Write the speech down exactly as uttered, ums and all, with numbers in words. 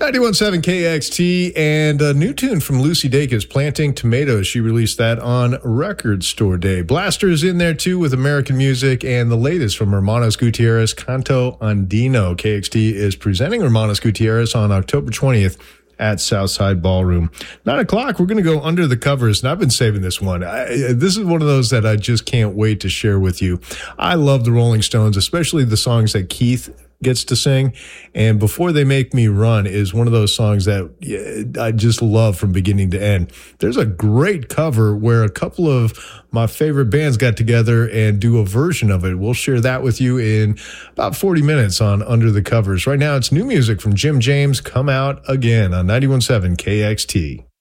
ninety-one point seven K X T, and a new tune from Lucy Dacus, Planting Tomatoes. She released that on Record Store Day. Blaster's in there, too, with American music, and the latest from Hermanos Gutierrez, Canto Andino. K X T is presenting Hermanos Gutierrez on October twentieth at Southside Ballroom. Nine o'clock, we're going to go under the covers, and I've been saving this one. I, this is one of those that I just can't wait to share with you. I love the Rolling Stones, especially the songs that Keith gets to sing, and Before They Make Me Run is one of those songs that yeah, I just love from beginning to end. There's a great cover where a couple of my favorite bands got together and do a version of it. We'll share that with you in about forty minutes on Under the Covers. Right now, it's new music from Jim James, Come Out Again on ninety-one point seven K X T.